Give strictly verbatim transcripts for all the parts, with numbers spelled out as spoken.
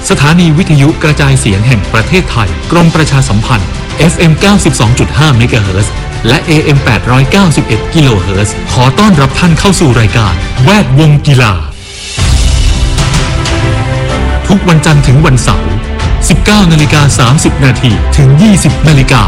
สถานีวิทยุกระจายเสียงแห่งประเทศไทยกรมประชาสัมพันธ์ เอฟ เอ็ม เก้าสิบสองจุดห้า เมกะเฮิรตซ์และ เอ เอ็ม แปดร้อยเก้าสิบเอ็ด กิโลเฮิรตซ์ขอต้อนรับท่านเข้าสู่รายการแวดวงกีฬาทุกวันจันทร์ถึงวันเสาร์ สิบเก้านาฬิกาสามสิบนาทีถึง ยี่สิบนาฬิกา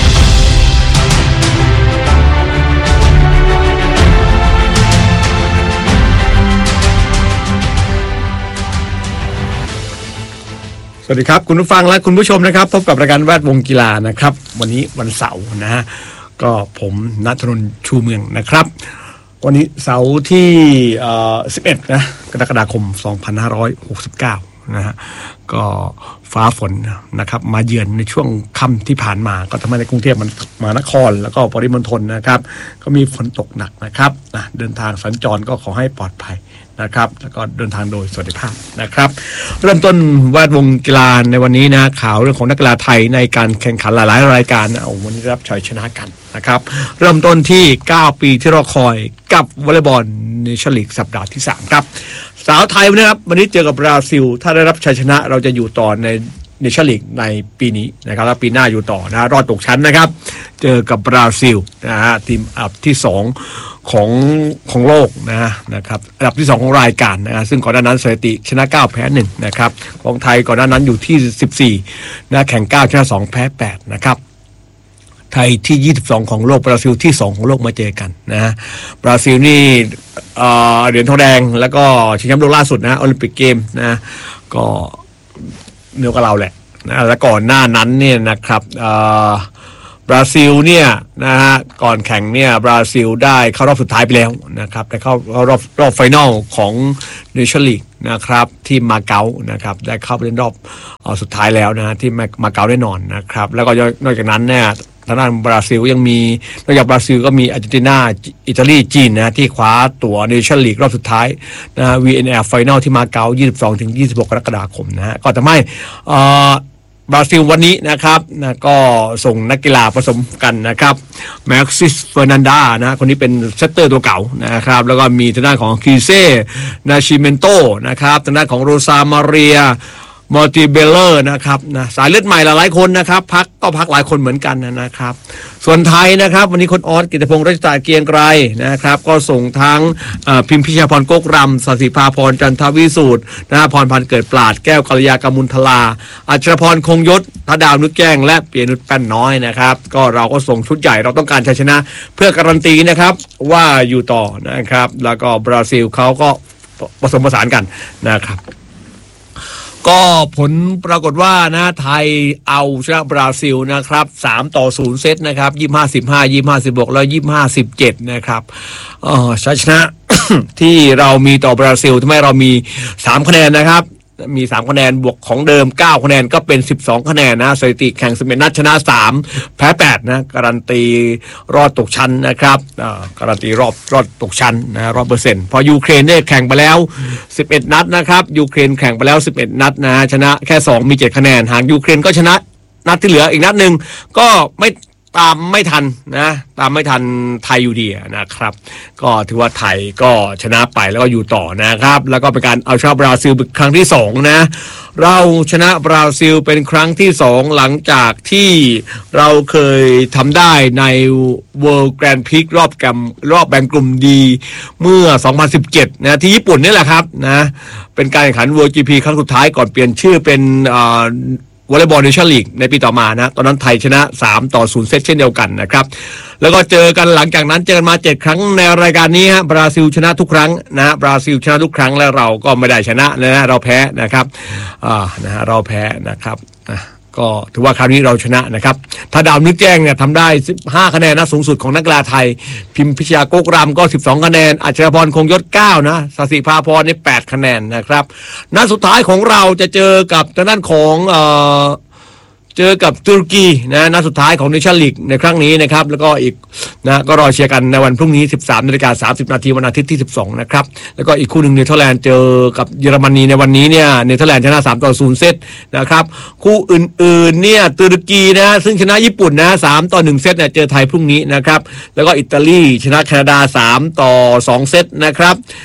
สวัสดีครับคุณผู้ฟังและคุณผู้ชมนะครับพบกับรายการแวดวงกีฬานะครับวันนี้วันเสาร์นะฮะก็ผมณัฐนนท์ชูเมืองนะครับวันนี้เสาร์ที่เอ่อสิบเอ็ดนะกรกฎาคมสองพันห้าร้อยหกสิบเก้านะฮะก็ฟ้าฝนนะครับมาเยือนในช่วงค่ำที่ผ่านมาก็ทำให้ในกรุงเทพมหานครแล้วก็ปริมณฑลนะครับก็มีฝนตกหนักนะครับนะเดินทางสัญจรก็ขอให้ปลอดภัยนะครับแล้วก็เดินทางโดยสวัสดิภาพนะครับเริ่มต้นแวดวงกีฬาในวันนี้นะข่าวเรื่องของนักกีฬาไทยในการแข่งขันหลายๆรายการเอาวันนี้รับชัยชนะกันนะครับเริ่มต้นที่เก้าปีที่รอคอยกับวอลเลย์บอลเนชั่นลีกสัปดาห์ที่สามครับสาวไทยวันนี้ครับวันนี้เจอกับบราซิลถ้าได้รับชัยชนะเราจะอยู่ต่อในเนชั่นลีกในปีนี้นะครับแล้วปีหน้าอยู่ต่อนะรอดตกชั้นนะครับเจอกับบราซิลนะฮะทีมอันดับที่สองของของโลกนะนะครับอันดับที่สองของรายการนะซึ่งก่อนหน้านั้นสถิติชนะเก้าแพ้หนึ่งนะครับของไทยก่อนหน้านั้นอยู่ที่สิบสี่นะแข่งเก้าชนะสองแพ้แปดนะครับไทยที่ยี่สิบสองของโลกบราซิลที่สองของโลกมาเจอกันนะบราซิลนี่เอ่อเหรียญทองแดงแล้วก็ชิงแชมป์โลกล่าสุดนะโอลิมปิกเกมนะก็เหนือกว่าเราแหละนะแล้วก่อนหน้านั้นเนี่ยนะครับเอ่อบราซิลเนี่ยนะฮะก่อนแข่งเนี่ยบราซิลได้เข้ารอบสุดท้ายไปแล้วนะครับได้เข้ารอบรอบไฟนอลของเนชั่นลีกนะครับที่มาเก๊านะครับได้เข้าไปเล่นรอบสุดท้ายแล้วนะที่มาเก๊าแน่นอนนะครับแล้วก็นอกจากนั้นเนี่ยทางด้านบราซิลยังมีนอกจากบราซิลก็มีอาร์เจนตินาอิตาลีจีนนะที่คว้าตั๋วเนชั่นลีกรอบสุดท้ายนะ วี เอ็น แอล ไฟนอลที่มาเก๊า ยี่สิบสองถึงยี่สิบหก กรกฎาคมนะฮะก็ทำให้เอ่อบราซิลวันนี้นะครับนะก็ส่งนักกีฬาผสมกันนะครับแม็กซิสเฟอร์นันดานะคนนี้เป็นเซตเตอร์ตัวเก่านะครับแล้วก็มีทางด้านของคิเซ่นาชิเมนโตนะครับทางด้านของโรซามาเรียมอร์ติเบลเลอร์นะครับนะสายเลือดใหม่หลายๆคนนะครับพักก็พักหลายคนเหมือนกันนะครับส่วนไทยนะครับวันนี้คนออสกิตติพงษ์รัชตาเกียงไกรนะครับก็ส่งทั้งพิมพิชาพรโกกรำสศิภาพรจันทวิสูตรนะพรพันธ์เกิดปราดแก้วกัลยากมุลทลาอัชรพรคงยศธดาวนุชแจ้งและเปียนุชแป้นน้อยนะครับก็เราก็ส่งชุดใหญ่เราต้องการชัยชนะเพื่อการันตีนะครับว่าอยู่ต่อนะครับแล้วก็บราซิลเขาก็ผสมผสานกันนะครับก็ผลปรากฏว่านะไทยเอาชนะบราซิลนะครับสามต่อศูนย์เซตนะครับยี่สิบห้า สิบห้า ยี่สิบห้า สิบหกแล้วยี่สิบห้า สิบเจ็ดนะครับเอ่อชัยชนะ ที่เรามีต่อบราซิลทำให้เรามีสามคะแนนนะครับมีสามคะแนนบวกของเดิมเก้าคะแนนก็เป็นสิบสองคะแนนนะสถิติแข่งสิบเอ็ดนัดชนะสามแพ้แปดนะการันตีรอดตกชั้นนะครับอ่าการันตีรอบรอดตกชั้นนะ ร้อยเปอร์เซ็นต์ พอยูเครนเนี่ยแข่งไปแล้วสิบเอ็ดนัดนะครับยูเครนแข่งไปแล้วสิบเอ็ดนัดนะชนะแค่สองมีเจ็ดคะแนนหากยูเครนก็ชนะนัดที่เหลืออีกนัดนึงก็ไม่ตามไม่ทันนะตามไม่ทันไทยอยู่ดีนะครับก็ถือว่าไทยก็ชนะไปแล้วก็อยู่ต่อนะครับแล้วก็เป็นการเอาชนะบราซิลเป็นครั้งที่สองนะเราชนะบราซิลเป็นครั้งที่สองหลังจากที่เราเคยทำได้ใน World Grand Prix รอบแกมรอบแบ่งกลุ่มดีเมื่อสองพันสิบเจ็ดนะที่ญี่ปุ่นนี่แหละครับนะเป็นการแข่งขัน World จี พี ครั้งสุดท้ายก่อนเปลี่ยนชื่อเป็นอ่าวอลเลย์บอลเนชั่นลีกในปีต่อมานะตอนนั้นไทยชนะสามต่อศูนย์เซตเช่นเดียวกันนะครับแล้วก็เจอกันหลังจากนั้นเจอกันมาเจ็ดครั้งในรายการนี้ฮะบราซิลชนะทุกครั้งนะฮะบราซิลชนะทุกครั้งแล้วเราก็ไม่ได้ชนะนะเราแพ้นะครับอ่านะฮะเราแพ้นะครับอ่ะก็ถือว่าคราวนี้เราชนะนะครับถ้าดาวนึกแจ้งเนี่ยทำได้สิบห้าคะแนนนะสูงสุดของนักกีฬาไทยพิมพิชยาโกกรำก็สิบสองคะแนนอัชรพรคงยศเก้านะสศิภาพรนี่แปดคะแนนนะครับนัดสุดท้ายของเราจะเจอกับทางด้านของเอ่อเจอกับตุรกีนะนัดสุดท้ายของเนชั่นลีกในครั้งนี้นะครับแล้วก็อีกนะก็รอเชียร์กันในวันพรุ่งนี้ สิบสามนาฬิกาสามสิบนาทีวันอาทิตย์ที่สิบสองนะครับแล้วก็อีกคู่หนึ่งเนเธอร์แลนด์เจอกับเยอรมนีในวันนี้เนี่ยเนเธอร์แลนด์ชนะสามต่อศูนย์เซตนะครับคู่อื่นๆเนี่ยตุรกีนะซึ่งชนะญี่ปุ่นนะสามต่อหนึ่งเซตเนี่ยเจอไทยพรุ่งนี้นะครับแล้วก็อิตาลีชนะแคนาดาสามต่อสองเซตนะครับ เ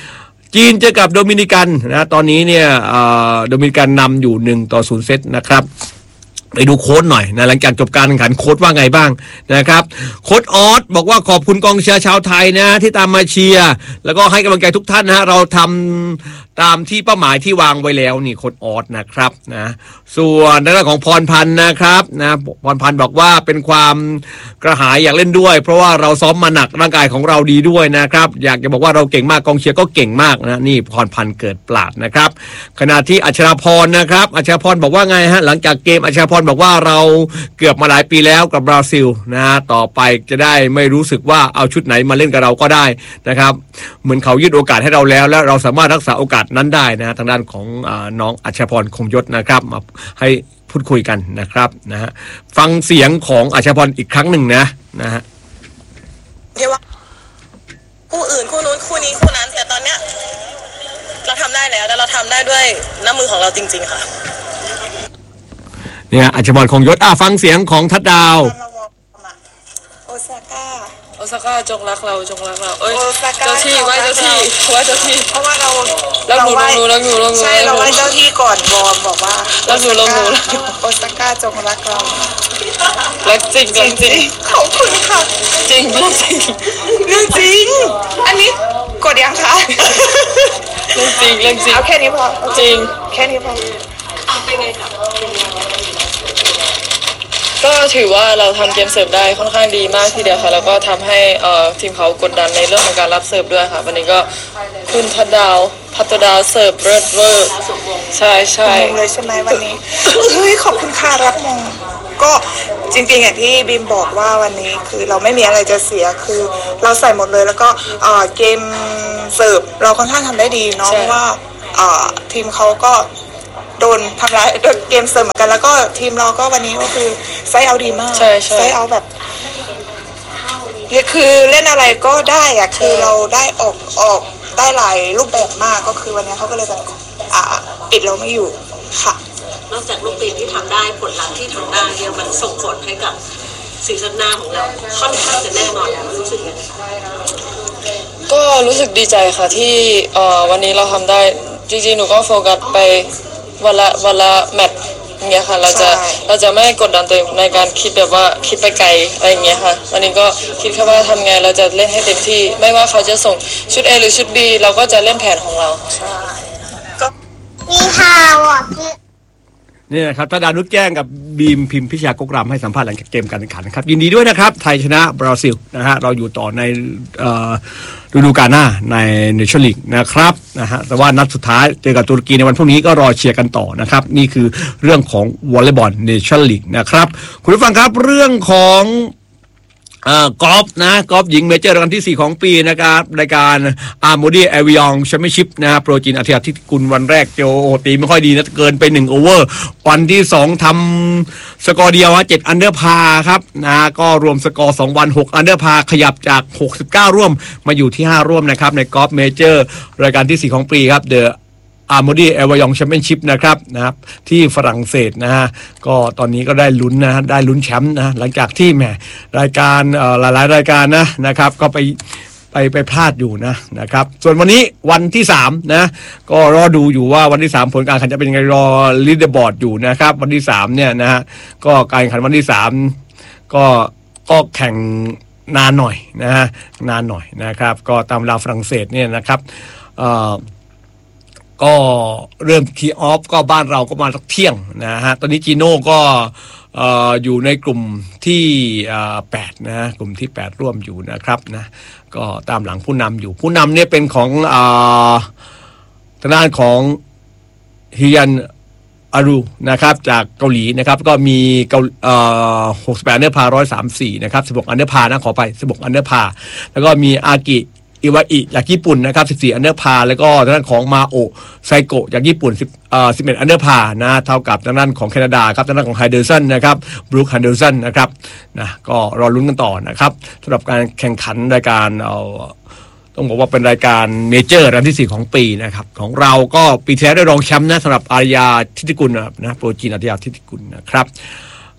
จีนเจอกับโดมินิกันนะตอนนี้เนี่ยโดมินิกันนำอยู่หนึ่งต่อศูนย์เซตนะครับไปดูโค้ดหน่อยนะหลังจากจบการแข่งขันโค้ดว่าไงบ้างนะครับโค้ดออสบอกว่าขอบคุณกองเชียร์ชาวไทยนะที่ตามมาเชียร์แล้วก็ให้กำลังใจทุกท่านนะฮะเราทำตามที่เป้าหมายที่วางไว้แล้วนี่โค้ดออสนะครับนะส่วนในเรื่องของพรพันธ์นะครับนะพรพันธ์บอกว่าเป็นความกระหายอยากเล่นด้วยเพราะว่าเราซ้อมมาหนักร่างกายของเราดีด้วยนะครับอยากจะบอกว่าเราเก่งมากกองเชียร์ก็เก่งมากนะนี่พรพันธ์เกิดปราดนะครับขณะที่อัชราพรนะครับอัชราพรบอกว่าไงฮะหลังจากเกมอัชราพรบอกว่าเราเกือบมาหลายปีแล้วกับบราซิลนะฮะต่อไปจะได้ไม่รู้สึกว่าเอาชุดไหนมาเล่นกับเราก็ได้นะครับเหมือนเขายืดโอกาสให้เราแล้วและเราสามารถรักษาโอกาสนั้นได้นะทางด้านของอ่าน้องอัชราพรคงยศนะครับมาให้พูดคุยกันนะครับนะฮะฟังเสียงของอัชราพรอีกครั้งหนึ่งนะนะฮะเรียกว่าคู่อื่นคู่นู้นคู่นี้คู่นั้นแต่ตอนเนี้ยเราทำได้แล้วแล้วเราทำได้ด้วยน้ำมือของเราจริงๆค่ะเนี่ยอัชราพรคงยศอ่ะฟังเสียงของทัดดาวโอซาก้าโอซาก้าจงรักเราจงรักเราเอ้ยเจ้าที่ไหว้เจ้าที่ไหว้เจ้าที่เพราะว่าเราเราหนูเราหนูเราหนูเราหนูใช่เราไหว้เจ้าที่ก่อนวอร์มบอกว่าเราหนูเราหนูโอซาก้าจงรักเรารักจริงจริงจริงขอบคุณค่ะจริงเรื่องจริงเรื่องจริงอันนี้กดยังคะเรื่องจริงเรื่องจริงเอาแค่นี้พอจริงแค่นี้พอเป็นไงครับก็ถือว่าเราทำเกมเสิร์ฟได้ค่อนข้างดีมากทีเดียวค่ะแล้วก็ทำให้ทีมเขากดดันในเรื่องของการรับเสิร์ฟด้วยค่ะวันนี้ก็คุณพัดดาวพัดดาวเสิร์ฟเบิร์ดเวอร์ใช่ใช่เลยใช่ไหมวันนี้เฮ้ยขอบคุณค่ะรักมองก็จริงๆอย่างที่บีมบอกว่าวันนี้คือเราไม่มีอะไรจะเสียคือเราใส่หมดเลยแล้วก็เกมเสิร์ฟเราค่อนข้างทำได้ดีเนาะเพราะว่าทีมเขาก็โดนทำร้ายโดนเกมเสริมเหมือนกันแล้วก็ทีมเราก็วันนี้ก็คือไซส์เอาดีมากใช่ใช่ไซส์เอาแบบคือเล่นอะไรก็ได้อะคือเราได้ออกออกได้หลายรูปแบบมากก็คือวันนี้เขาก็เลยแบบอ่าปิดเราไม่อยู่ค่ะนอกจากลูกตีที่ทำได้ผลลัพธ์ที่ทำได้เนี่ยมันส่งผลให้กับซีซั่นหน้าของเราค่อนข้างจะแน่นอนแล้วรู้สึกยังไงก็รู้สึกดีใจค่ะที่วันนี้เราทำได้จริงๆหนูก็โฟกัสไปวันละวันละแมตช์อย่างเงี้ยค่ะเราจะเราจะไม่กดดันตัวเองในการคิดแบบว่าคิดไปไกลอะไรอย่างเงี้ยค่ะวันนี้ก็คิดแค่ว่าทำไงเราจะเล่นให้เต็มที่ไม่ว่าเขาจะส่งชุด A หรือชุด B เราก็จะเล่นแผนของเราใช่ก็มีข่าวอ่ะนี่นะครับทัดดาวนุชแจ้งกับบีมพิมพิชยากกรำให้สัมภาษณ์หลังจากเกมการแข่งขันนะครับยินดีด้วยนะครับไทยชนะบราซิลนะฮะเราอยู่ต่อในฤดูกาลหน้าในเนชั่นลีกนะครับนะฮะแต่ว่านัดสุดท้ายเจอกับตุรกีในวันพรุ่งนี้ก็รอเชียร์กันต่อนะครับนี่คือเรื่องของวอลเลย์บอลเนชั่นลีกนะครับคุณผู้ฟังครับเรื่องของกอล์ฟนะกอล์ฟหญิงเมเจอร์รายการที่สี่ของปีนะครับรายการอาร์โมดีแอวิยองแชมเปี้ยนชิพนะฮะโปรจินอาทิตย์ที่กุลวันแรกเจอโอตีไม่ค่อยดีนะเกินไปหนึ่งโอเวอร์วันที่สองทำสกอร์เดียวฮะเจ็ดอันเดอร์พาครับนะก็รวมสกอร์สองวันหกอันเดอร์พาขยับจากหกสิบเก้าร่วมมาอยู่ที่ห้าร่วมนะครับในกอล์ฟเมเจอร์รายการที่สี่ของปีครับเดอะอาร์โมดีเอวายองแชมเปี้ยนชิพนะครับนะครับที่ฝรั่งเศสนะฮะก็ตอนนี้ก็ได้ลุ้นนะได้ลุ้นแชมป์นะหลังจากที่แหมรายการเอ่อหลายๆรายการนะนะครับก็ไปไปไปพลาดอยู่นะนะครับส่วนวันนี้วันที่สามนะก็รอดูอยู่ว่าวันที่สามผลการแข่งขันจะเป็นยังไงรอลีดเดอร์บอร์ดอยู่นะครับวันที่สามเนี่ยนะฮะก็การแข่งขันวันที่สามก็ก็แข่งนานหน่อยนะฮะนานหน่อยนะครับก็ตามเวลาฝรั่งเศสเนี่ยนะครับเอ่อก็เริ่มคีออฟก็บ้านเราก็มาสักเที่ยงนะฮะตอนนี้จีโน่ก็เอ่ออยู่ในกลุ่มที่แปดนะกลุ่มที่แปดร่วมอยู่นะครับนะก็ตามหลังผู้นำอยู่ผู้นำเนี่ยเป็นของอ่าทางด้านของฮิยันอารุนะครับจากเกาหลีนะครับก็มีเกาเอ่อหกสิบแปดอันเดอร์พาหนึ่งร้อยสามสิบสี่นะครับสิบหกอันเดอร์พานะขอไปสิบหกอันเดอร์พาแล้วก็มีอากิอิวาอิจากญี่ปุ่นนะครับสิบสี่อันเดอร์พาแล้วก็ทางด้านของมาโอะไซโกะจากญี่ปุ่น10เอ่อสิบเอ็ดอันเดอร์พานะเท่ากับทางด้านของแคนาดาครับทางด้านของไฮเดอร์สันนะครับบรูคไฮเดอร์สันนะครับนะก็รอลุ้นกันต่อนะครับสำหรับการแข่งขันรายการเอาต้องบอกว่าเป็นรายการเมเจอร์รันที่สี่ของปีนะครับของเราก็ปีที่แล้วได้รองแชมป์นะสำหรับอารยาทิติกุลนะโปรจีนอารยาทิติกุลนะครับ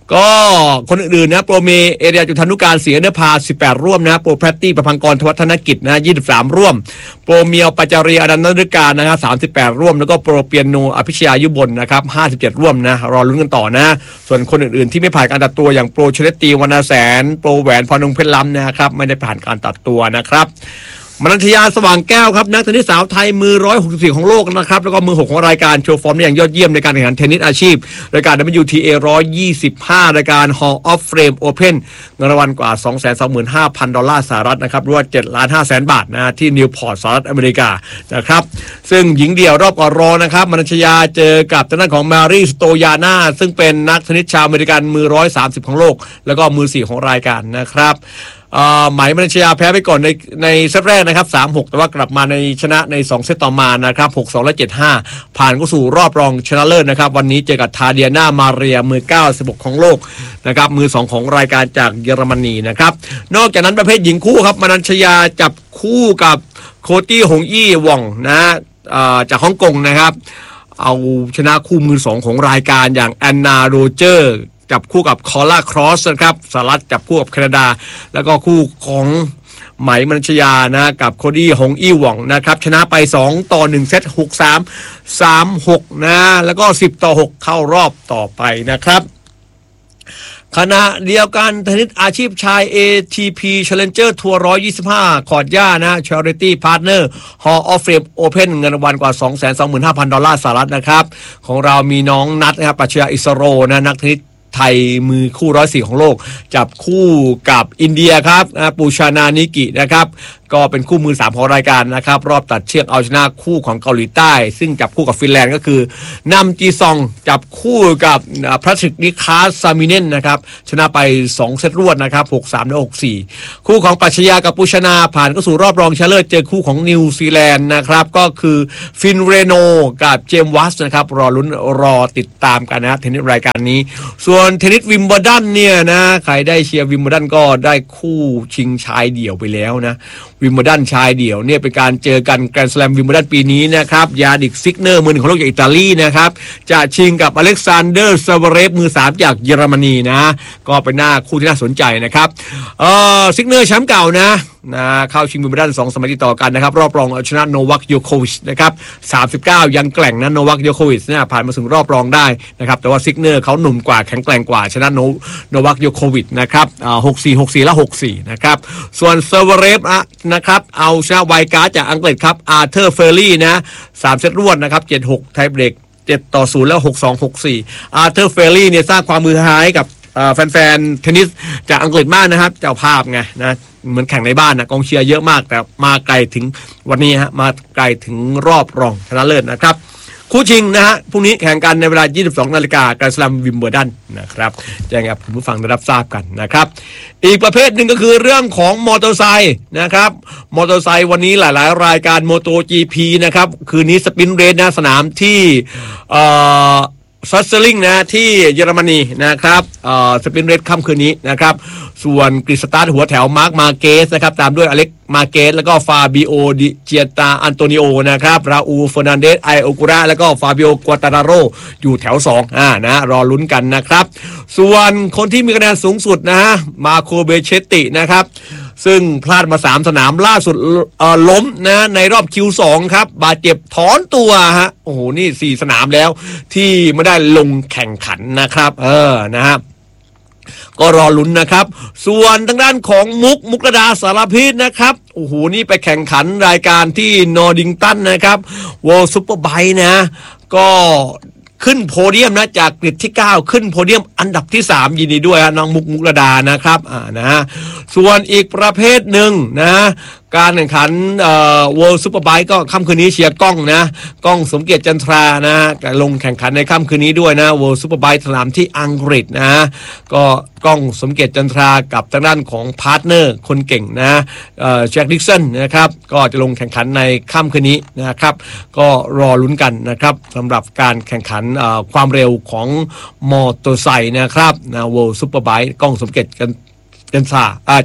ก็คนอื่นๆนะโปรเมเอเรียจุฑานุการศรีอเนภาสิบแปดร่วมนะโปรแพตตี้ประพังกรทวัฒนกิจนะยี่สิบสามร่วมโปรเมียวปัจจารีอนันตฤการนะฮะสามสิบแปดร่วมแล้วก็โปรเปียโนอภิชยายุบลนะครับห้าสิบเจ็ดร่วมนะรอลุ้นกันต่อนะส่วนคนอื่นๆที่ไม่ผ่านการตัดตัวอย่างโปรเชเลตีวรรณแสนโปรแหวนพรนงเพชรล้ำนะครับไม่ได้ผ่านการตัดตัวนะครับมนัญชยาสว่างแก้วครับนักเทนนิสสาวไทยมือหนึ่งร้อยหกสิบสี่ของโลกนะครับแล้วก็มือหกของรายการโชว์ฟอร์มได้อย่างยอดเยี่ยมในการแข่งขันเทนนิสอาชีพรายการ ดับเบิลยู ที เอ หนึ่งร้อยยี่สิบห้ารายการ Hall of Fame Open เงินรางวัลกว่า สองแสนสองหมื่นห้าพัน ดอลลาร์สหรัฐนะครับรวม เจ็ดล้านห้าแสน บาทนะที่นิวพอร์ตสหรัฐอเมริกานะครับซึ่งหญิงเดี่ยวรอบก่อนรองนะครับมนัญชยาเจอกับทางด้านของมารีสโตยาน่าซึ่งเป็นนักเทนนิสชาวอเมริกันมือหนึ่งร้อยสามสิบของโลกแล้วก็มือสี่ของรายการนะครับไหมมนัญชยาแพ้ไปก่อนในในเซตแรกนะครับ สามหก แต่ว่ากลับมาในชนะในสองเซตต่อมานะครับ หกสอง และ เจ็ดห้า ผ่านเข้าสู่รอบรองชนะเลิศนะครับวันนี้เจอกับทาเดียนามาเรียมือเก้าสิบหกของโลกนะครับมือสองของรายการจากเยอรมนีนะครับนอกจากนั้นประเภทหญิงคู่ครับมนัญชยาจับคู่กับโคตี้หงอี้ว่องนะจากฮ่องกงนะครับเอาชนะคู่มือสองของรายการอย่างแอนนาโรเจอร์จับคู่กับคอล่าครอสนะครับสหรัฐจับคู่กับแคนาดาแล้วก็คู่ของไหมมนัญชยานะกับโคดี้หงอี้หว่องนะครับชนะไปสองต่อหนึ่งเซต หกสาม สามหกนะแล้วก็สิบต่อหกเข้ารอบต่อไปนะครับขณะเดียวกันเทนนิสอาชีพชาย เอ ที พี Challenger Tour หนึ่งร้อยยี่สิบห้าคอร์ดหญ้านะ Charity Partner Hall of Fame Open เงินรางวัลกว่า สองแสนสองหมื่นห้าพัน ดอลลาร์สหรัฐนะครับของเรามีน้องนัทนะครับปรัชญาอิสโรนะนักเทนนิสไทยมือคู่ร้อยสี่ของโลกจับคู่กับอินเดียครับปูชานานิกินะครับก็เป็นคู่มือสามของรายการนะครับรอบตัดเชือกเอาชนะคู่ของเกาหลีใต้ซึ่งจับคู่กับฟินแลนด์ก็คือนำจีซองจับคู่กับพระศิกนิคาซามิเนนนะครับชนะไปสองเซตรวดนะครับ หกสาม และ หกสี่ คู่ของปรัชญากับปูชนาผ่านเข้าสู่รอบรองชนะเลิศเจอคู่ของนิวซีแลนด์นะครับก็คือฟินเรโนกับเจมส์วัตส์นะครับรอลุ้นรอติดตามกันนะเทนนิสรายการนี้ส่วนเทนนิสวิมเบิลดันเนี่ยนะใครได้เชียร์วิมเบิลดันก็ได้คู่ชิงชายเดี่ยวไปแล้วนะวิมเบิลดันชายเดี่ยวเนี่ยเป็นการเจอกันแกรนด์สแลมวิมเบิลดันปีนี้นะครับยาดิกซิกเนอร์มือหนึ่งของโลกจากอิตาลีนะครับจะชิงกับอเล็กซานเดอร์ซาวเรฟมือสามจากเยอรมนีนะก็เป็นหน้าคู่ที่น่าสนใจนะครับเอ่อซิกเนอร์แชมป์เก่านะนะเข้าชิงวิมเบิลดันสองสมัยติดต่อกันนะครับรอบรองเอาชนะโนวัคโยโควิชนะครับสามสิบเก้ายังแกร่งนะโนวัคโยโควิชเนี่ยผ่านมาถึงรอบรองได้นะครับแต่ว่าซิกเนอร์เขาหนุ่มกว่าแข็งแกร่งกว่าชนะโนโนวัคโยโควิชนะครับอ่าหกสี่ หกสี่และหกสี่นะครับส่วนซาวเรฟนะครับเอาชนะไวการ์ดจากอังกฤษครับอาร์เธอร์เฟอร์รี่นะสามเซตรวดนะครับเจ็ดหกไทเบรกเจ็ดต่อศูนย์แล้วหกสอง หกสี่อาร์เธอร์เฟอร์รี่เนี่ยสร้างความมือหายกับแฟนๆเทนนิสจากอังกฤษมากนะครับเจ้าภาพไงนะเหมือนแข่งในบ้านนะกองเชียร์เยอะมากแต่มาไกลถึงวันนี้ฮะมาไกลถึงรอบรองชนะเลิศนะครับคู่ชิงนะฮะพรุ่งนี้แข่งกันในเวลา ยี่สิบสองนาฬิกาแกรนด์สแลมวิมเบิลดันนะครับแจ้งให้คุณผู้ฟังได้รับทราบกันนะครับอีกประเภทหนึ่งก็คือเรื่องของมอเตอร์ไซค์นะครับมอเตอร์ไซค์วันนี้หลายๆรายการโมโต จี พี นะครับคืนนี้สปินเรสนะสนามที่เอ่อซัสเซอร์ลิงนะที่เยอรมนีนะครับเอ่อสปินเรสค่ำคืนนี้นะครับส่วนกริสตาร์หัวแถวมาร์คมาเกสนะครับตามด้วยอเล็กมาเกสแล้วก็ฟาบิโอดิเจียตาอันโตนิโอนะครับราอูเฟอร์นันเดสไอโอกุระแล้วก็ฟาบิโอกวาตาราโรอยู่แถวสองอ่านะรอลุ้นกันนะครับส่วนคนที่มีคะแนนสูงสุดนะฮะมาโคเบเชตินะครับซึ่งพลาดมาสามสนามล่าสุดเอ่อล้มนะในรอบ คิว สอง ครับบาดเจ็บถอนตัวฮะโอ้โหนี่สี่สนามแล้วที่ไม่ได้ลงแข่งขันนะครับเออนะครับก็รอลุ้นนะครับส่วนทางด้านของมุกมุกระดาสารพิษนะครับโอ้โหนี่ไปแข่งขันรายการที่นอร์ดิงตันนะครับ World Superbike นะก็ขึ้นโพเดียมนะจากกริดที่เก้าขึ้นโพเดียมอันดับที่สามยินดีด้วยน้องมุกมุกระดานะครับอ่านะฮะส่วนอีกประเภทหนึ่งนะการแข่งขันเอ่อ World Superbike ก็ค่ำคืนนี้เชียร์ก้องนะก้องสมเกียรติจันทรานะลงแข่งขันในค่ำคืนนี้ด้วยนะ World Superbike สนามที่อังกฤษนะก็ก้องสมเกียรติจันทรากับทางด้านของพาร์ทเนอร์คนเก่งนะเอ่อแจ็คดิกสันนะครับก็จะลงแข่งขันในค่ำคืนนี้นะครับก็รอลุ้นกันนะครับสำหรับการแข่งขันเอ่อความเร็วของมอเตอร์ไซค์นะครับนะ World Superbike ก้องสมเกียรติจันทราอ่าจัน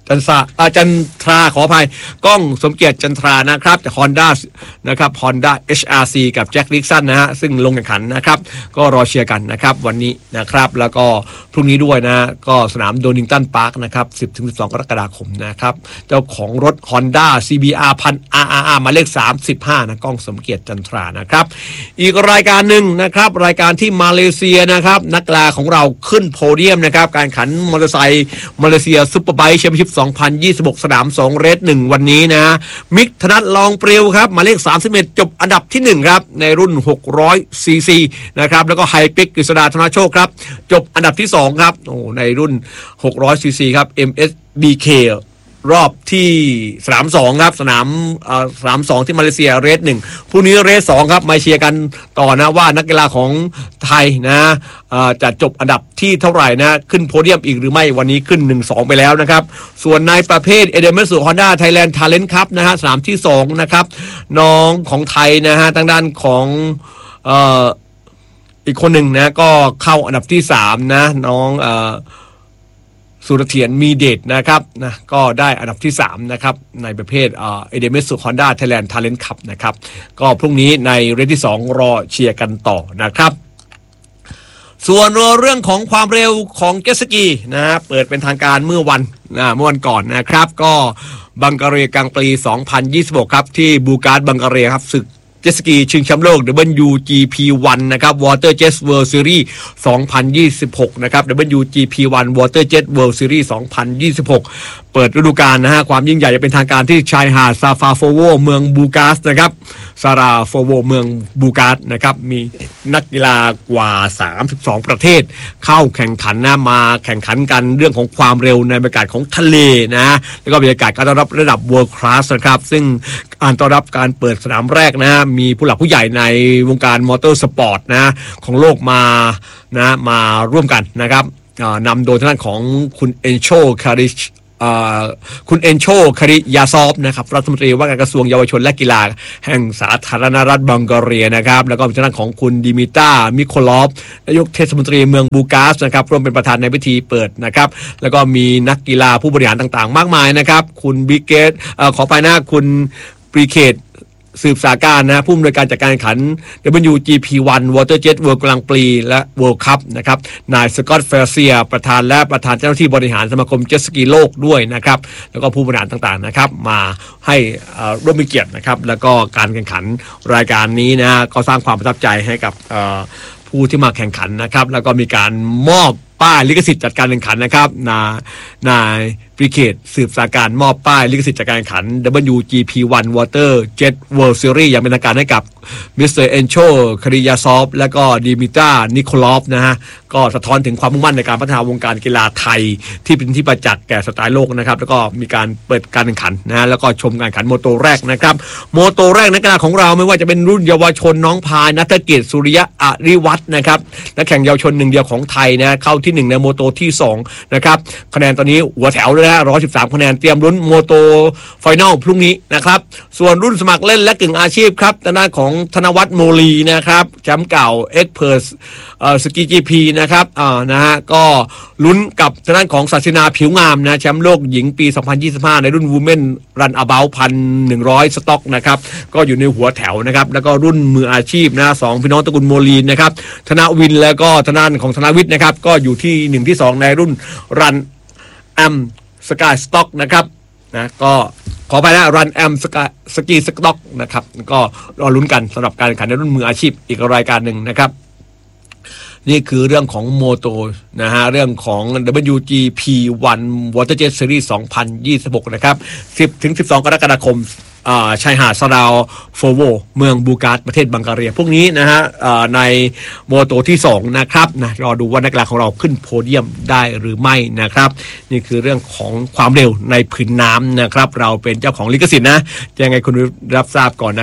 จันทราจันทราขออภัยกล้องสมเกียรติจันทรานะครับจาก Honda นะครับ Honda เอช อาร์ ซี กับแจ็คดิกสันนะฮะซึ่งลงแข่งขันนะครับก็รอเชียร์กันนะครับวันนี้นะครับแล้วก็พรุ่งนี้ด้วยนะก็สนามโดนิงตันพาร์คนะครับ สิบถึงสิบสอง กรกฎาคมนะครับเจ้าของรถ Honda ซี บี อาร์ หนึ่งพัน อาร์ อาร์ อาร์ หมายเลขสามสิบห้านะกล้องสมเกียรติจันทรานะครับอีกรายการหนึ่งนะครับรายการที่มาเลเซียนะครับนักกีฬาของเราขึ้นโพเดียมนะครับการขันมอเตอร์ไซค์มาเลเซียซุปเปอร์ไบค์แชมเปี้ยนชิพสองพันยี่สิบหกสนามสองเรสหนึ่งวันนี้นะมิกธนัทลองเปรียวครับหมายเลขสามสิบเอ็ดจบอันดับที่หนึ่งครับในรุ่นหกร้อยซีซีนะครับแล้วก็ไฮปิกกฤษดาธนโชคครับจบอันดับที่สองครับโอ้ในรุ่นหกร้อยซีซีครับ เอ็ม เอส บี เค รอบที่สนามสองครับสนามสนามสองที่มาเลเซียเรสหนึ่งพรุ่งนี้เรสสองครับมาเชียร์กันต่อนะว่านักกีฬาของไทยนะจะจบอันดับที่เท่าไหร่นะขึ้นโพเดียมอีกหรือไม่วันนี้ขึ้น หนึ่งสอง ไปแล้วนะครับส่วนในประเภทเอเดเมสุฮอนด้าไทยแลนด์ทาเลนต์คัพนะฮะสนามที่สองนะครับน้องของไทยนะฮะทางด้านของเอ่ออีกคนหนึ่งนะก็เข้าอันดับที่สามนะน้องเอ่อสุรเถียรมีเดชนะครับนะก็ได้อันดับที่สามนะครับในประเภทเอ่อเอเดเมสุฮอนด้าไทยแลนด์ทาเลนต์คัพนะครับก็พรุ่งนี้ในเรสที่สองรอเชียร์กันต่อนะครับส่วนเรื่องของความเร็วของเจ็ตสกีนะฮะเปิดเป็นทางการเมื่อวันนะเมื่อวันก่อนนะครับก็บังการีกังปรีสองพันยี่สิบหกครับที่บูการ์ดบังการีครับศึกเจ็ตสกีชิงแชมป์โลก ดับเบิลยู จี พี วัน นะครับ Water Jet World Series สองพันยี่สิบหกนะครับ ดับเบิลยู จี พี วัน Water Jet World Series สองพันยี่สิบหกเปิดฤดูกาลนะฮะความยิ่งใหญ่จะเป็นทางการที่ชายหาดซาฟาโฟโวเมืองบูการ์สนะครับซาราโฟโวเมืองบูการ์สนะครับมีนักกีฬากว่าสามสิบสองประเทศเข้าแข่งขันนะมาแข่งขันกันเรื่องของความเร็วในบรรยากาศของทะเลนะแล้วก็บรรยากาศการต้อนรับระดับ World Class นะครับซึ่งการต้อนรับการเปิดสนามแรกนะมีผู้หลักผู้ใหญ่ในวงการมอเตอร์สปอร์ตนะของโลกมานะมาร่วมกันนะครับนำโดยทางด้านของคุณเอนโชคาริชคุณเอนโชคาริยาซอฟนะครับรัฐมนตรีว่าการกระทรวงเยาวชนและกีฬาแห่งสาธารณรัฐบังการีนะครับแล้วก็ทางด้านของคุณดิมิตรามิโคลอฟนายกเทศมนตรีเมืองบูการ์สนะครับร่วมเป็นประธานในพิธีเปิดนะครับแล้วก็มีนักกีฬาผู้บริหารต่างๆมากมายนะครับคุณบิเกตขอไปหน้าคุณปรีเคทสืบสาการนะผู้อำนวยการจัดการแข่งขัน ดับเบิลยู จี พี วัน Water Jet World กลางปีและ World Cup นะครับนายสกอตต์เฟลเซียประธานและประธานเจ้าหน้าที่บริหารสมาคมเจ็ตสกีโลกด้วยนะครับแล้วก็ผู้บริหารต่างๆนะครับมาให้ร่วมเป็นเกียรตินะครับแล้วก็การแข่งขันรายการนี้นะก็สร้างความประทับใจให้กับผู้ที่มาแข่งขันนะครับแล้วก็มีการมอบป้ายลิขสิทธิ์จัดการแข่งขันนะครับนานายปริเคทสืบสาการมอบป้ายลิขสิทธิ์จัดการแข่งขัน ดับเบิลยู จี พี วัน Water Jet World Series อย่างเป็นทางการให้กับมิสเตอร์เอนโชคาริยาซอฟและก็ดิมิตรานิโคลอฟนะฮะก็สะท้อนถึงความมุ่งมั่นในการพัฒนาวงการกีฬาไทยที่เป็นที่ประจักษ์แก่สไตล์โลกนะครับแล้วก็มีการเปิดการแข่งขันนะแล้วก็ชมการแข่งขันโมโตแรกนะครับโมโตแรกนักกีฬาของเราไม่ว่าจะเป็นรุ่นเยาวชนน้องพายณัฐกิจสุริยะอริวัฒน์นะครับนักแข่งเยาวชนหนึ่งเดียวของไทยนะเข้าที่หนึ่งในโมโตที่สองนะครับคะแนนตอนนี้หัวแถวเลยนะหนึ่งร้อยสิบสามคะแนนเตรียมลุ้นโมโตไฟนอลพรุ่งนี้นะครับส่วนรุ่นสมัครเล่นและกึ่งอาชีพครับทางด้านของธนวัฒน์โมลีนะครับแชมป์เก่าเอ็กเพิร์สสกีจีพีนะครับอ่านะฮะก็ลุ้นกับทางด้านของศาสินาผิวงามนะแชมป์โลกหญิงปีสองพันยี่สิบห้าในรุ่นวูแมนรันอะเบาท์ หนึ่งพันหนึ่งร้อย สต็อกนะครับก็อยู่ในหัวแถวนะครับแล้วก็รุ่นมืออาชีพนะสองพี่น้องตระกูลโมลีนนะครับธนวินแล้วก็ทางด้านของธนวิทย์นะครับก็อยู่ที่หนึ่งที่สองในรุ่นรันแอมสกายสต็อกนะครับนะก็ขอไปนะรันแอมสกายสกีสต็อกนะครับก็รอลุ้นกันสำหรับการแข่งขันในรุ่นมืออาชีพอีกรายการหนึ่งนะครับนี่คือเรื่องของโมโตนะฮะเรื่องของ ดับเบิลยู จี พี วัน Water Jet Series สองพันยี่สิบหกนะครับสิบถึงสิบสองกรกฎาคมชายหาดซาดาวโฟโวเมืองบูการ์สประเทศบังการีพวกนี้นะฮะในโมโตที่สองนะครับนะรอดูว่านักกีฬาของเราขึ้นโพเดียมได้หรือไม่นะครับนี่คือเรื่องของความเร็วในผืนน้ำนะครับเราเป็นเจ้าของลิขสิทธิ์นะยังไงคุณรับทราบก่อนนะครับ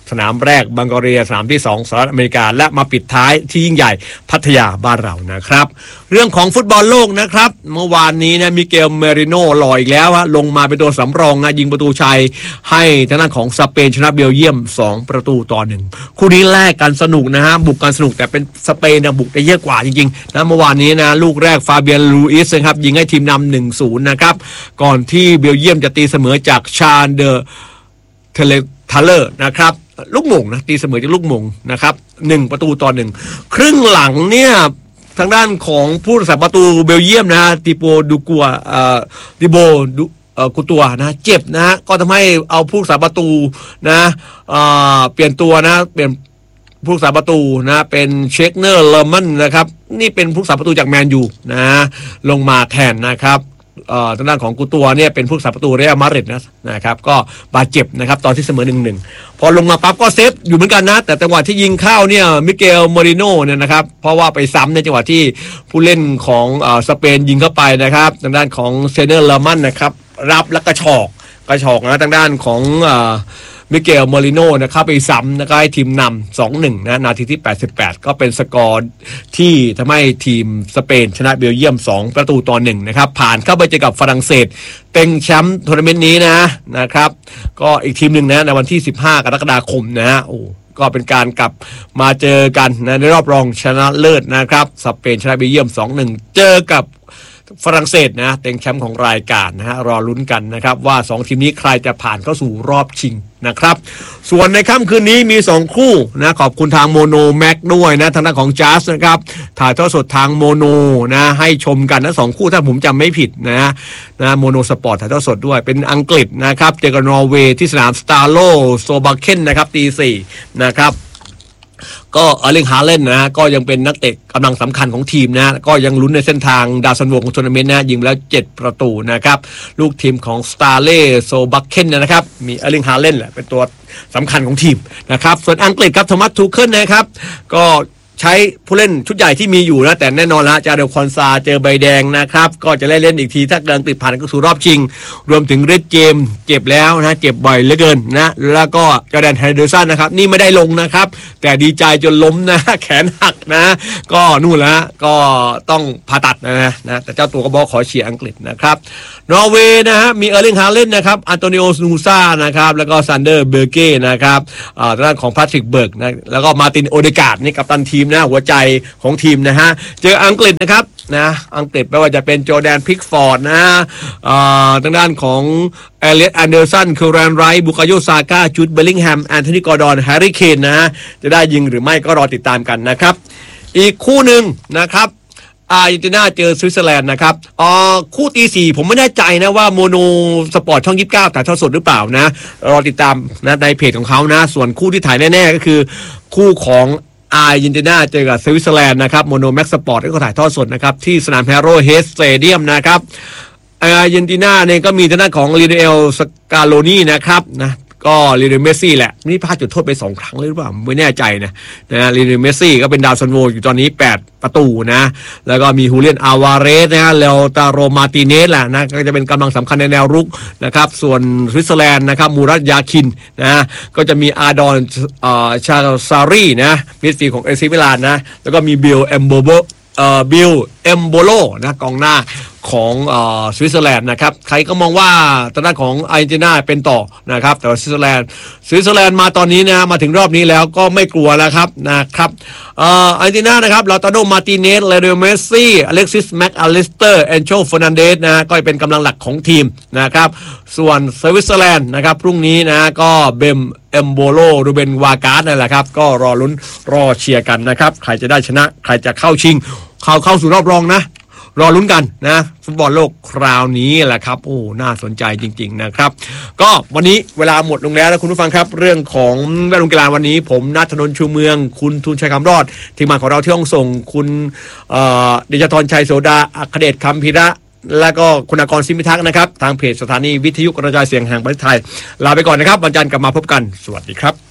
สนามแรกบังกอเรียสนามที่สองสหรัฐอเมริกาและมาปิดท้ายที่ยิ่งใหญ่พัทยาบ้านเรานะครับเรื่องของฟุตบอลโลกนะครับเมื่อวานนี้นะมิเกลเมริโน่หล่ออีกแล้วฮะลงมาเป็นตัวสำรองนะยิงประตูชัยให้ทางด้านของสเปนชนะเบลเยียมสองประตูต่อหนึ่งคู่นี้แลกกันสนุกนะฮะบุกกันสนุกแต่เป็นสเปนนะบุกได้เยอะกว่าจริงๆนะเมื่อวานนี้นะลูกแรกฟาเบียนลูอิสนะครับยิงให้ทีมนำ หนึ่งศูนย์ นะครับก่อนที่เบลเยียมจะตีเสมอจากชาญเดอเทเลทัลเลอร์นะครับลูกหม่งนะตีเสมอจากลูกหม่งนะครับหนึ่งประตูต่อหนึ่งครึ่งหลังเนี่ยทางด้านของผู้รักษาประตูเบลเยียมนะติโปดูกัวเอ่อติโบดูเอ่อกุตัวนะเจ็บนะฮะก็ทำให้เอาผู้รักษาประตูนะเอ่อเปลี่ยนตัวนะเปลี่ยนผู้รักษาประตูนะเป็นเชคเนอร์เลอร์มันนะครับนี่เป็นผู้รักษาประตูจากแมนยูนะลงมาแทนนะครับทางด้านของกูตัวเนี่ยเป็นผู้รักษาประตูเรอัลมาดริดนะนะครับก็บาดเจ็บนะครับตอนที่เสมอ หนึ่งหนึ่ง พอลงมาปั๊บก็เซฟอยู่เหมือนกันนะแต่จังหวะที่ยิงเข้าเนี่ยมิเกลโมริโน่เนี่ยนะครับเพราะว่าไปซ้ำในจังหวะที่ผู้เล่นของเอ่อสเปนยิงเข้าไปนะครับทางด้านของเซเนอร์เลอร์มันนะครับรับแล้วกระชอกกระชอกนะทางด้านของเอ่อมิเกลโมริโน่นะเข้าไปซ้ำนะครับให้ทีมนำ สองหนึ่ง นะนาทีที่แปดสิบแปดก็เป็นสกอร์ที่ทำให้ทีมสเปนชนะเบลเยียมสองประตูต่อหนึ่งนะครับผ่านเข้าไปเจอกับฝรั่งเศสเต็งแชมป์ทัวร์นาเมนต์นี้นะนะครับก็อีกทีมหนึ่งนะในวันที่สิบห้ากรกฎาคมนะฮะโอ้ก็เป็นการกลับมาเจอกันนะในรอบรองชนะเลิศนะครับสเปนชนะเบลเยียม สองหนึ่ง เจอกับฝรั่งเศสนะเต็งแชมป์ของรายการนะฮะรอลุ้นกันนะครับว่าสองทีมนี้ใครจะผ่านเข้าสู่รอบชิงนะครับส่วนในค่ำคืนนี้มีสองคู่นะขอบคุณทางโมโนแม็กด้วยนะทางด้านของจัสนะครับถ่ายทอดสดทางโมโนนะให้ชมกันนะสองคู่ถ้าผมจำไม่ผิดนะนะโมโนสปอร์ตถ่ายทอดสดด้วยเป็นอังกฤษนะครับเจอกับนอร์เวย์ที่สนามสตาร์โลโซบาเคนนะครับตีสี่นะครับก็เออร์ลิงฮาแลนด์นะก็ยังเป็นนักเตะกำลังสำคัญของทีมนะก็ยังลุ้นในเส้นทางดาวซันโวของทัวร์นาเมนต์นะยิงแล้วเจ็ดประตูนะครับลูกทีมของสตาร์เล่โซบัคเคนนะครับมีเออร์ลิงฮาแลนด์แหละเป็นตัวสำคัญของทีมนะครับส่วนอังกฤษครับโทมัสทูเคิลนะครับก็ใช้ผู้เล่นชุดใหญ่ที่มีอยู่นะแต่แน่นอนละจาเดลคอนซาเจอใบแดงนะครับก็จะได้เล่นอีกทีถ้าอังกฤษผ่านเข้าสู่รอบชิงรวมถึงเรดเกมเจ็บแล้วนะเจ็บบ่อยเหลือเกินนะแล้วก็จอร์แดนไฮเดอร์สันนะครับนี่ไม่ได้ลงนะครับแต่ดีใจจนล้มนะแขนหักนะก็นู่นละก็ต้องผ่าตัดนะนะแต่เจ้าตัวก็บอกขอเชียร์อังกฤษนะครับนอร์เวย์นะฮะมีเออร์ลิงฮาแลนด์นะครับอันโตนิโอสนูซ่านะครับแล้วก็ซันเดอร์เบอร์เก้นะครับอ่าทางด้านของพาทริกเบิร์กนะแล้วก็มาร์ตินโอเดการ์ดนี่กัปตันทีมนะหัวใจของทีมนะฮะเจออังกฤษนะครับนะอังกฤษไม่ว่าจะเป็นจอร์แดนพิกฟอร์ดนะอ่าทางด้านของเอเลียตแอนเดอร์สันคิวแรนไรท์บุคาโยซาก้าจูดเบลลิงแฮมแอนโทนีกอร์ดอนแฮร์รี่เคนนะฮะจะได้ยิงหรือไม่ก็รอติดตามกันนะครับอีกคู่หนึ่งนะครับอาร์เจนตินาเจอสวิตเซอร์แลนด์นะครับอ่าคู่ตีสี่ผมไม่แน่ใจนะว่าโมโนสปอร์ตช่องยี่สิบเก้าถ่ายทอดสดหรือเปล่านะรอติดตามนะในเพจของเขานะส่วนคู่ที่ถ่ายแน่ๆก็คือคู่ของอาร์เจนตินาเจอกับสวิตเซอร์แลนด์นะครับโมโนแม็กสปอร์ตก็ถ่ายทอดสดนะครับที่สนามแฮโร่เฮสสเตเดียมนะครับอาร์เจนตินาเนี่ยก็มีทางด้านของลีเดลสกาโลนีนะครับนะก็ลีเดลเมสซี่แหละนี่พลาดจุดโทษไปสองครั้งเลยหรือเปล่าไม่แน่ใจนะนะลีเดลเมสซี่ก็เป็นดาวซันโวอยู่ตอนนี้แปดประตูนะแล้วก็มีฮูเลียนอาวาเรสนะเลโอตาโรมาติเนสแหละนะก็จะเป็นกำลังสำคัญในแนวรุกนะครับส่วนสวิตเซอร์แลนด์นะครับมูรัตยาคินนะก็จะมีอาดอนอ่าชาซารีนะมิดฟิลด์ของเอซิมิลานนะแล้วก็มีบิลเอมโบโบเอ่อบิลเอมโบโลนะกองหน้าของเอ่อสวิตเซอร์แลนด์นะครับใครก็มองว่าทางด้านของอาร์เจนตินาเป็นต่อนะครับแต่ว่าสวิตเซอร์แลนด์สวิตเซอร์แลนด์มาตอนนี้นะมาถึงรอบนี้แล้วก็ไม่กลัวแล้วครับนะครับเอ่ออาร์เจนตินานะครับลาตาโดมาร์ติเนสเลโอเมสซี่อเล็กซิสแม็กอลิสเตอร์แอนโชเฟอร์นันเดสนะก็เป็นกำลังหลักของทีมนะครับส่วนสวิตเซอร์แลนด์นะครับพรุ่งนี้นะก็เบมเอมโบโลรูเบนวาการ์ดนั่นแหละครับก็รอลุ้นรอเชียร์กันนะครับใครจะได้ชนะใครจะเข้าชิงเข้าเข้าสู่รอบรองนะรอลุ้นกันนะฟุตบอลโลกคราวนี้แหละครับโอ้น่าสนใจจริงๆนะครับก็วันนี้เวลาหมดลงแล้วนะคุณผู้ฟังครับเรื่องของแวดวงกีฬาวันนี้ผมณัฐนนท์ชูเมืองคุณทูลชัยคำรอดทีมงานของเราที่ห้องส่งคุณเดชธรชัยโสดาอัครเดชคำพิระแล้วก็คุณากรศิมิทักษ์นะครับทางเพจสถานีวิทยุกระจายเสียงแห่งประเทศไทยลาไปก่อนนะครับวันจันทร์กลับมาพบกันสวัสดีครับ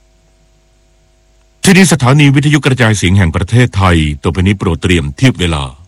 ที่นี่สถานีวิทยุกระจายเสียงแห่งประเทศไทยต่อไปนี้โปรดเตรียมเทียบเวลา